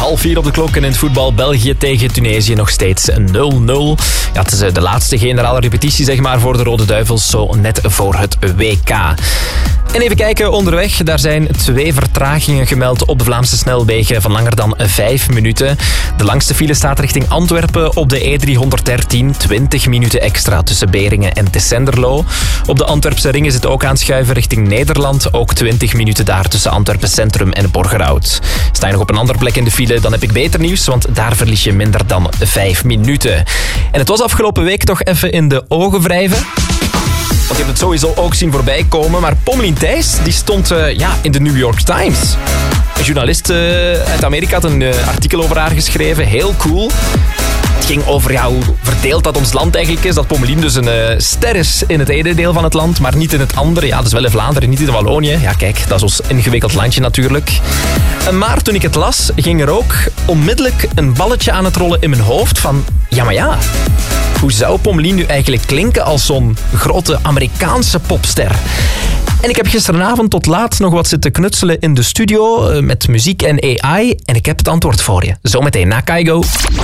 3:30 op de klok en in het voetbal België tegen Tunesië nog steeds 0-0. Ja, het is de laatste generale repetitie zeg maar voor de Rode Duivels, zo net voor het WK. En even kijken onderweg, daar zijn 2 vertragingen gemeld op de Vlaamse snelwegen van langer dan 5 minuten. De langste file staat richting Antwerpen op de E313, 20 minuten extra tussen Beringen en Tessenderlo. Op de Antwerpse ring is het ook aanschuiven richting Nederland, ook 20 minuten daar tussen Antwerpen Centrum en Borgerhout. Sta je nog op een andere plek in de file, dan heb ik beter nieuws, want daar verlies je minder dan 5 minuten. En het was afgelopen week toch even in de ogen wrijven. Want je hebt het sowieso ook zien voorbij komen. Maar Pommelien Thijs, die stond in de New York Times. Een journalist uit Amerika had een artikel over haar geschreven. Heel cool. Het ging over hoe verdeeld dat ons land eigenlijk is. Dat Pommelien dus een ster is in het ene deel van het land, maar niet in het andere. Ja, dus wel in Vlaanderen, niet in Wallonië. Ja, kijk, dat is ons ingewikkeld landje natuurlijk. Maar toen ik het las, ging er ook onmiddellijk een balletje aan het rollen in mijn hoofd van... Ja, hoe zou Pommelien nu eigenlijk klinken als zo'n grote Amerikaanse popster? En ik heb gisteravond tot laat nog wat zitten knutselen in de studio met muziek en AI. En ik heb het antwoord voor je. Zometeen na Kaigo.